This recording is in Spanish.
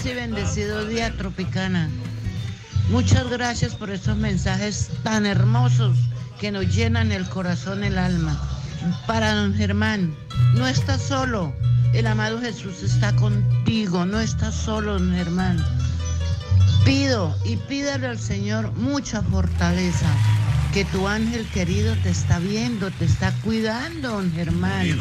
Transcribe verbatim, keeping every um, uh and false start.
feliz y bendecido día, Tropicana. Muchas gracias por esos mensajes tan hermosos que nos llenan el corazón, el alma. Para don Germán, no estás solo. El amado Jesús está contigo. No estás solo, don Germán. Pido y pídale al Señor mucha fortaleza. Que tu ángel querido te está viendo, te está cuidando, don Germán.